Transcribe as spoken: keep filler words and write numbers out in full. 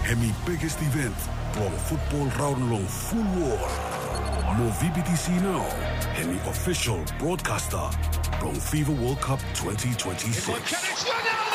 Hemi biggest event, long football round long full war. Mo V B T C now, Hemi official broadcaster, long FIFA World Cup twenty twenty-six.